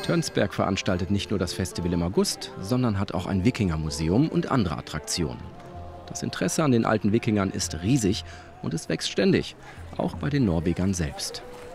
Tönsberg veranstaltet nicht nur das Festival im August, sondern hat auch ein Wikingermuseum und andere Attraktionen. Das Interesse an den alten Wikingern ist riesig und es wächst ständig, auch bei den Norwegern selbst.